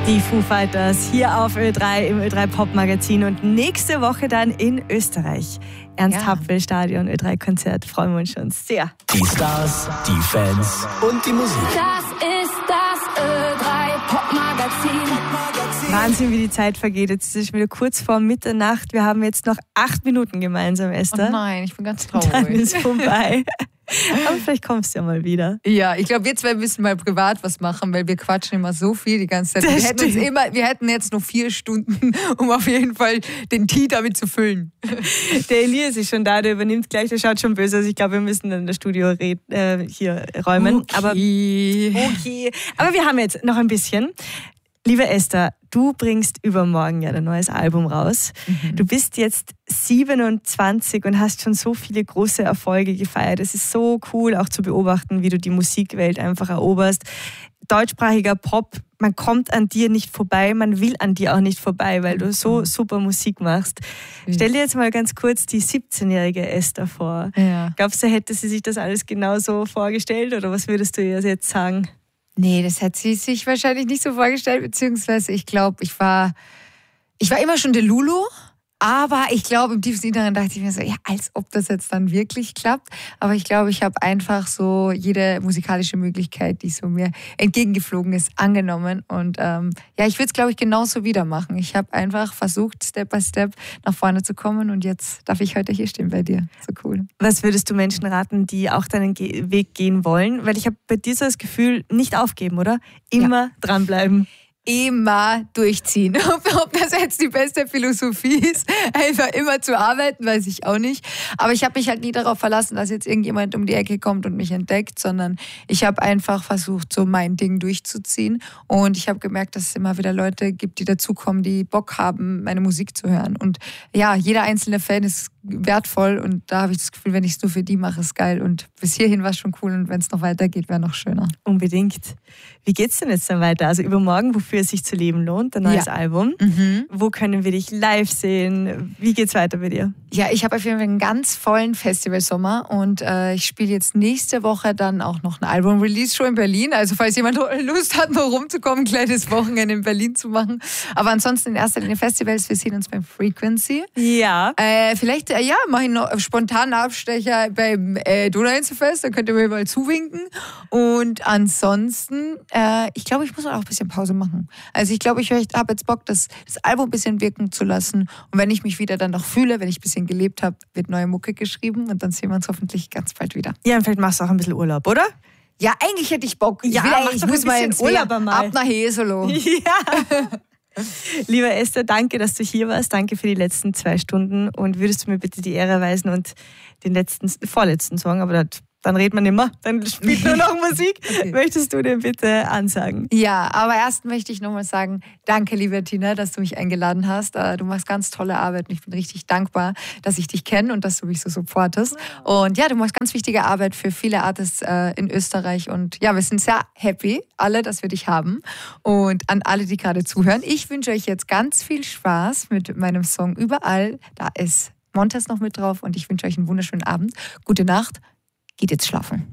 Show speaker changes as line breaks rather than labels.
Die Foo Fighters hier auf Ö3 im Ö3 Pop Magazin und nächste Woche dann in Österreich. Ernst-Happel-Stadion, Ö3-Konzert, freuen wir uns schon sehr.
Die Stars, die Fans und die Musik.
Das ist das Ö3 Pop Magazin.
Wahnsinn, wie die Zeit vergeht. Jetzt ist es wieder kurz vor Mitternacht. Wir haben jetzt noch 8 Minuten gemeinsam, Esther.
Oh nein, ich bin ganz traurig.
Dann ist vorbei. Aber vielleicht kommst du ja mal wieder.
Ja, ich glaube, wir zwei müssen mal privat was machen, weil wir quatschen immer so viel die ganze Zeit. Wir hätten jetzt noch 4 Stunden, um auf jeden Fall den Tee damit zu füllen.
Der Elias ist schon da, der übernimmt gleich, der schaut schon böse aus. Ich glaube, wir müssen in das Studio hier räumen.
Okay.
Aber wir haben jetzt noch ein bisschen. Liebe Esther, du bringst übermorgen ja dein neues Album raus. Du bist jetzt 27 und hast schon so viele große Erfolge gefeiert. Es ist so cool, auch zu beobachten, wie du die Musikwelt einfach eroberst. Deutschsprachiger Pop, man kommt an dir nicht vorbei, man will an dir auch nicht vorbei, weil du so super Musik machst. Stell dir jetzt mal ganz kurz die 17-jährige Esther vor.
Ja.
Glaubst du, hätte sie sich das alles genauso vorgestellt oder was würdest du ihr jetzt sagen?
Nee, das hat sie sich wahrscheinlich nicht so vorgestellt, beziehungsweise ich glaube, ich war immer schon der Lulu, aber ich glaube, im tiefsten Inneren dachte ich mir so, ja, als ob das jetzt dann wirklich klappt. Aber ich glaube, ich habe einfach so jede musikalische Möglichkeit, die so mir entgegengeflogen ist, angenommen. Und ich würde es, glaube ich, genauso wieder machen. Ich habe einfach versucht, Step by Step nach vorne zu kommen und jetzt darf ich heute hier stehen bei dir. So cool.
Was würdest du Menschen raten, die auch deinen Weg gehen wollen? Weil ich habe bei dir so das Gefühl, nicht aufgeben, oder? Immer dranbleiben.
Immer durchziehen. Ob das jetzt die beste Philosophie ist, einfach immer zu arbeiten, weiß ich auch nicht. Aber ich habe mich halt nie darauf verlassen, dass jetzt irgendjemand um die Ecke kommt und mich entdeckt, sondern ich habe einfach versucht, so mein Ding durchzuziehen. Und ich habe gemerkt, dass es immer wieder Leute gibt, die dazukommen, die Bock haben, meine Musik zu hören. Und ja, jeder einzelne Fan ist wertvoll und da habe ich das Gefühl, wenn ich es nur für die mache, ist geil. Und bis hierhin war es schon cool und wenn es noch weitergeht, wäre noch schöner.
Unbedingt. Wie geht's denn jetzt dann weiter? Also übermorgen, wofür es sich zu leben lohnt, dein neues Album. Wo können wir dich live sehen? Wie geht's weiter bei dir?
Ja, ich habe auf jeden Fall einen ganz vollen Festivalsommer und ich spiele jetzt nächste Woche dann auch noch ein Album-Release-Show in Berlin. Also falls jemand Lust hat, noch rumzukommen, ein kleines Wochenende in Berlin zu machen. Aber ansonsten in erster Linie Festivals. Wir sehen uns beim Frequency.
Ja.
Vielleicht mache ich noch spontanen Abstecher beim Donauinselfest, da könnt ihr mir mal zuwinken. Und ansonsten, ich glaube, ich muss auch ein bisschen Pause machen. Also ich glaube, ich habe jetzt Bock, das Album ein bisschen wirken zu lassen. Und wenn ich mich wieder dann noch fühle, wenn ich ein bisschen gelebt habe, wird neue Mucke geschrieben und dann sehen wir uns hoffentlich ganz bald wieder.
Ja, und vielleicht machst du auch ein bisschen Urlaub, oder?
Ja, eigentlich hätte ich Bock.
Ja,
ich muss mal ins
Urlaub
ab nach Heselo.
Ja. Lieber Esther, danke, dass du hier warst. Danke für die letzten 2 Stunden. Und würdest du mir bitte die Ehre erweisen und den vorletzten Song, aber dann redet man immer, dann spielt nur noch Musik. Okay. Möchtest du den bitte ansagen?
Ja, aber erst möchte ich nochmal sagen, danke, liebe Tina, dass du mich eingeladen hast. Du machst ganz tolle Arbeit und ich bin richtig dankbar, dass ich dich kenne und dass du mich so supportest. Und ja, du machst ganz wichtige Arbeit für viele Artists in Österreich und ja, wir sind sehr happy, alle, dass wir dich haben. Und an alle, die gerade zuhören, ich wünsche euch jetzt ganz viel Spaß mit meinem Song Überall. Da ist Montes noch mit drauf und ich wünsche euch einen wunderschönen Abend. Gute Nacht. Geht jetzt schlafen.